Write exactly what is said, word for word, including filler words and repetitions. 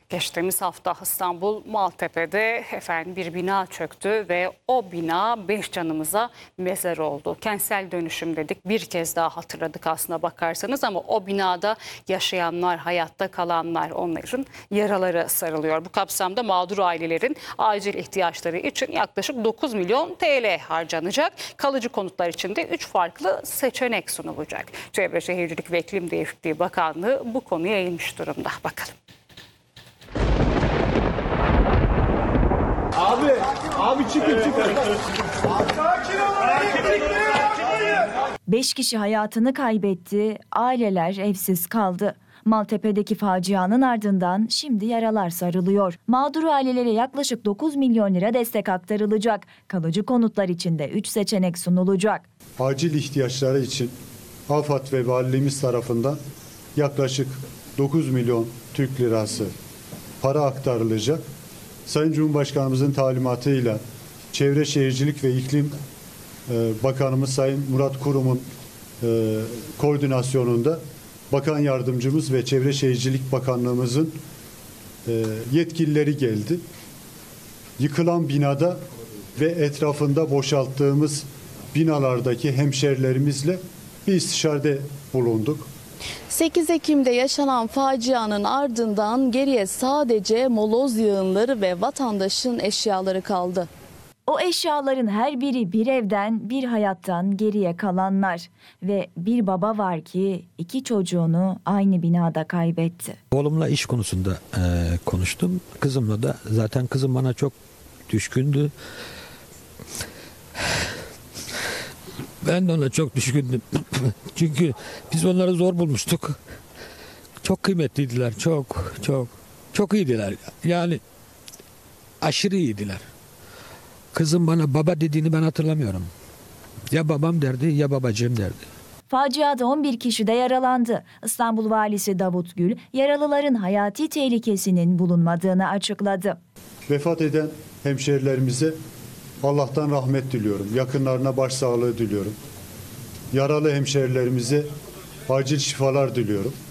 Geçtiğimiz hafta İstanbul Maltepe'de efendim bir bina çöktü ve o bina beş canımıza mezar oldu. Kentsel dönüşüm dedik, bir kez daha hatırladık aslına bakarsanız, ama o binada yaşayanlar, hayatta kalanlar, onların yaraları sarılıyor. Bu kapsamda mağdur ailelerin acil ihtiyaçları için yaklaşık dokuz milyon T L harcanacak. Kalıcı konutlar için de üç farklı seçenek sunulacak. Çevre Şehircilik ve İklim Değişikliği Bakanlığı bu konuya eğilmiş durumda. Bakalım. Abi, abi çıkın çıkın. Beş kişi hayatını kaybetti, aileler evsiz kaldı. Maltepe'deki facianın ardından şimdi yaralar sarılıyor. Mağdur ailelere yaklaşık dokuz milyon lira destek aktarılacak. Kalıcı konutlar için de üç seçenek sunulacak. Acil ihtiyaçları için AFAD ve valiliğimiz tarafından yaklaşık dokuz milyon Türk lirası para aktarılacak. Sayın Cumhurbaşkanımızın talimatıyla Çevre Şehircilik ve İklim e, Bakanımız Sayın Murat Kurum'un e, koordinasyonunda Bakan Yardımcımız ve Çevre Şehircilik Bakanlığımızın e, yetkilileri geldi. Yıkılan binada ve etrafında boşalttığımız binalardaki hemşerilerimizle bir istişarede bulunduk. sekiz Ekim'de yaşanan facianın ardından geriye sadece moloz yığınları ve vatandaşın eşyaları kaldı. O eşyaların her biri bir evden, bir hayattan geriye kalanlar ve bir baba var ki iki çocuğunu aynı binada kaybetti. Oğlumla iş konusunda e, konuştum. Kızımla da, zaten kızım bana çok düşkündü. Ben de ona çok düşkündüm. Çünkü biz onları zor bulmuştuk. Çok kıymetliydiler, çok çok çok iyiydiler. Yani aşırı iyiydiler. Kızım bana baba dediğini ben hatırlamıyorum. Ya babam derdi ya babacığım derdi. Faciada on bir kişi de yaralandı. İstanbul Valisi Davut Gül, yaralıların hayati tehlikesinin bulunmadığını açıkladı. Vefat eden hemşerilerimize Allah'tan rahmet diliyorum. Yakınlarına başsağlığı diliyorum. Yaralı hemşerilerimize acil şifalar diliyorum.